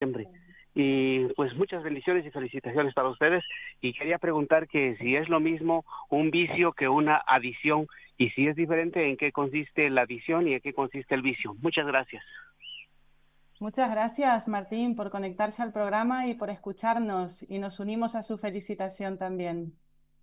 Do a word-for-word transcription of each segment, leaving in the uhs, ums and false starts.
diciembre. Y pues muchas bendiciones y felicitaciones para ustedes. Y quería preguntar que si es lo mismo un vicio que una adicción y si es diferente, en qué consiste la adicción y en qué consiste el vicio. Muchas gracias. Muchas gracias, Martín, por conectarse al programa y por escucharnos, y nos unimos a su felicitación también.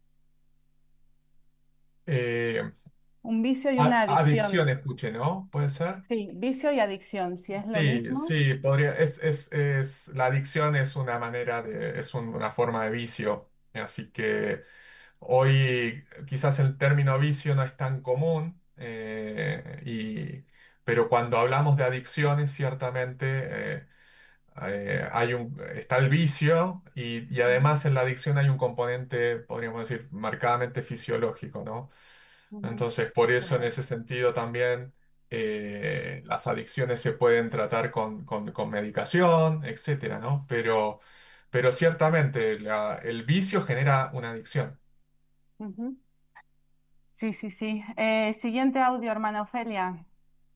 Eh, Un vicio y a- una adicción adicción. escuché, ¿no? ¿Puede ser? Sí, vicio y adicción, si es lo Sí, mismo. sí, podría. Es, es, es, la adicción es una manera de, es un- una forma de vicio. Así que hoy quizás el término vicio no es tan común, eh, y, pero cuando hablamos de adicciones, ciertamente eh, eh, hay un, está el vicio y, y Ujú, además en la adicción hay un componente, podríamos decir, marcadamente fisiológico, ¿no? ujú. Entonces, por eso en Claro. ese sentido también eh, las adicciones se pueden tratar con, con- con medicación, etcétera, ¿no? Pero, pero ciertamente la- el vicio genera una adicción. Ujú. Sí, sí, sí. Eh, siguiente audio, hermana Ofelia.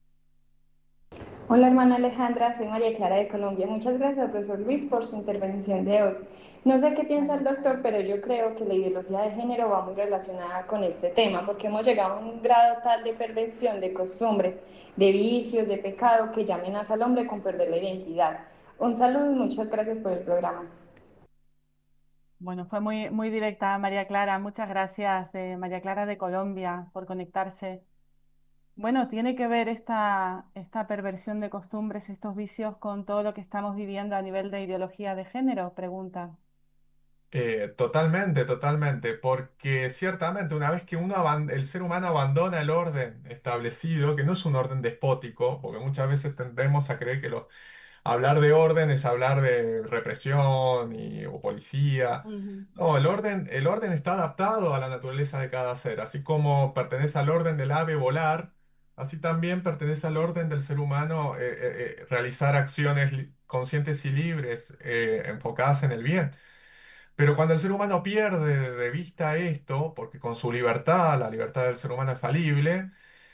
Hola hermana Alejandra, soy María Clara de Colombia. Muchas gracias al profesor Luis por su intervención de hoy. No sé qué piensa el María doctor, Clara. pero yo creo que la ideología de género va muy relacionada con este tema, porque hemos llegado a un grado tal de perversión de costumbres, de vicios, de pecado, que ya amenaza al hombre con perder la identidad. Un saludo y muchas gracias por el programa. Bueno, fue muy, muy directa, María Clara. Muchas gracias, eh, María Clara de Colombia, por conectarse. Bueno, tiene que ver esta, esta perversión de costumbres, estos vicios, con todo lo que estamos viviendo a nivel de ideología de género, pregunta. Eh, totalmente, totalmente, porque ciertamente una vez que uno aban- el ser humano abandona el orden establecido, que no es un orden despótico, porque muchas veces tendemos a creer que los hablar de orden es hablar de represión y, o policía. Ujú, No, el orden, el orden está adaptado a la naturaleza de cada ser. Así como pertenece al orden del ave volar, así también pertenece al orden del ser humano eh, eh, eh, realizar acciones li- conscientes y libres, eh, enfocadas en el bien. Pero cuando el ser humano pierde de vista esto, porque con su libertad, la libertad del ser humano es falible,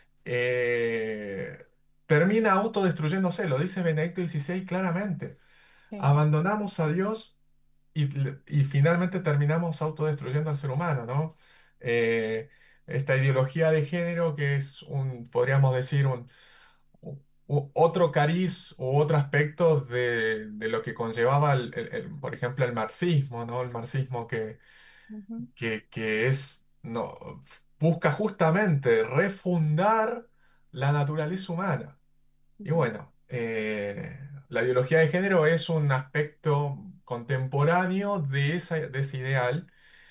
eh, termina autodestruyéndose, lo dice Benedicto dieciséis claramente. sí, Abandonamos a Dios y, y finalmente terminamos autodestruyendo al ser humano, ¿no? Eh, esta ideología de género que es un, podríamos decir, un, u- u- otro cariz u otro aspecto de, de lo que conllevaba, el- el- el- por ejemplo, el marxismo, ¿no? El marxismo que, ujú, que, que es, no, busca justamente refundar la naturaleza humana. Y ujú, bueno, eh, la ideología de género es un aspecto contemporáneo de esa, de ese ideal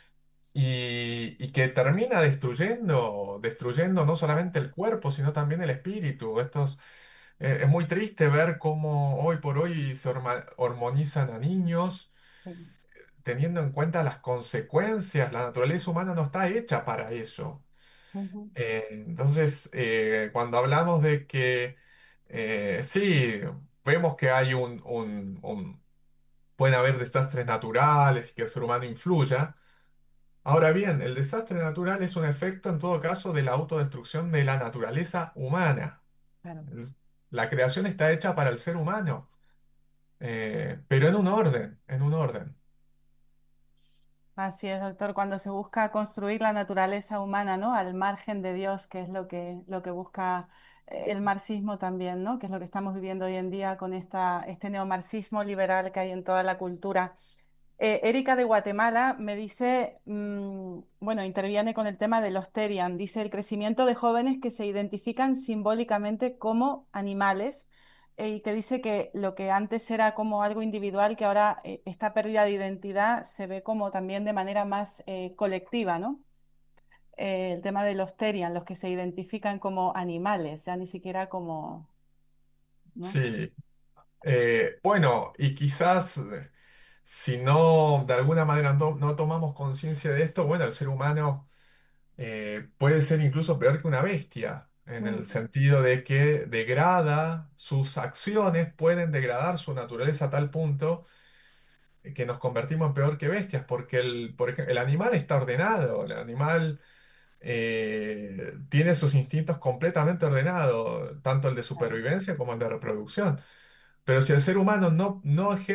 y, y que termina destruyendo, destruyendo no solamente el cuerpo, sino también el espíritu. Estos, eh, es muy triste ver cómo hoy por hoy se horma- hormonizan a niños, sí, teniendo en cuenta las consecuencias. La naturaleza humana no está hecha para eso. ujú, Eh, entonces, eh, cuando hablamos de que eh, sí, vemos que hay un, un- un- pueden haber desastres naturales y que el ser humano influya. Ahora bien, el desastre natural es un efecto en todo caso de la autodestrucción de la naturaleza humana. claro. Es- La creación está hecha para el ser humano, eh, pero en un orden, en un orden. Así es, doctor, cuando se busca construir la naturaleza humana, ¿no? Al margen de Dios, que es lo que, lo que busca eh, el marxismo también, ¿no? Que es lo que estamos viviendo hoy en día con esta, este neomarxismo liberal que hay en toda la cultura. Eh, Erika de Guatemala me dice, mm, bueno, interviene con el tema de los Terian. Dice el crecimiento de jóvenes que se identifican simbólicamente como animales, eh, y que dice que lo que antes era como algo individual, que ahora eh, esta pérdida de identidad se ve como también de manera más eh, colectiva, ¿no? Eh, el tema de los Terian, los que se identifican como animales, ya ni siquiera como, ¿no? Sí. Eh, bueno, y quizás eh, si no, de alguna manera no, no tomamos conciencia de esto, bueno, el ser humano eh, puede ser incluso peor que una bestia, en el Mm, sentido de que degrada sus acciones, pueden degradar su naturaleza a tal punto que nos convertimos en peor que bestias, porque el, por ejemplo, el animal está ordenado, el animal eh, tiene sus instintos completamente ordenados, tanto el de claro. supervivencia como el de reproducción. Pero si el ser humano no, no ejerce